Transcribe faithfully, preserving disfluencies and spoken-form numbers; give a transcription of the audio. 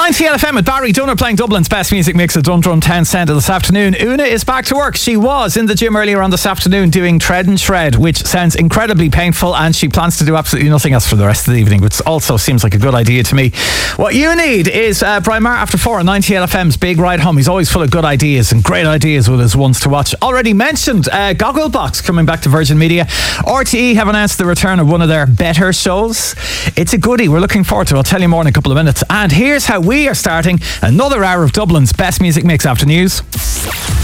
ninety L F M with Barry Dunner playing Dublin's best music mix at Dundrum Town Centre this afternoon. Una is back to work. She was in the gym earlier on this afternoon doing tread and shred, which sounds incredibly painful, and she plans to do absolutely nothing else for the rest of the evening, which also seems like a good idea to me. What you need is uh, Brian Maher after four on ninety L F M's Big Ride Home. He's always full of good ideas and great ideas with his ones to watch. Already mentioned uh, Gogglebox coming back to Virgin Media. R T E have announced the return of one of their better shows. It's a goodie. We're looking forward to it. I'll tell you more in a couple of minutes. And here's how we are starting another hour of Dublin's best music mix after news.